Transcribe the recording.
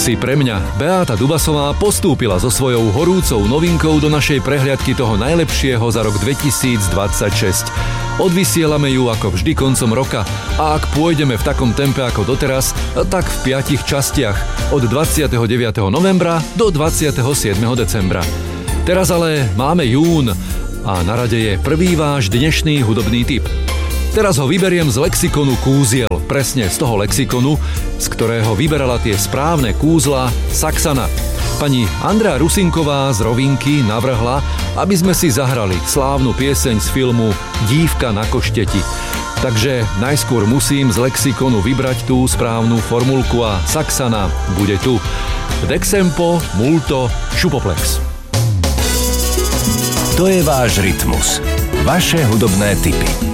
Si pre mňa Beáta Dubasová postúpila so svojou horúcou novinkou do našej prehliadky toho najlepšieho za rok 2026. Odvysielame ju ako vždy koncom roka a ak pôjdeme v takom tempe ako doteraz, tak v 5 častiach od 29. novembra do 27. decembra. Teraz ale máme jún a na rade je prvý váš dnešný hudobný tip. Teraz ho vyberiem z lexikonu kúziel, presne z toho lexikonu, z ktorého vyberala tie správne kúzla Saxana. Pani Andrea Rusinková z Rovinky navrhla, aby sme si zahrali slávnu pieseň z filmu Dívka na košteti. Takže najskôr musím z lexikonu vybrať tú správnu formulku a Saxana bude tu. Dexempo, multo, šupoplex. To je váš rytmus. Vaše hudobné tipy.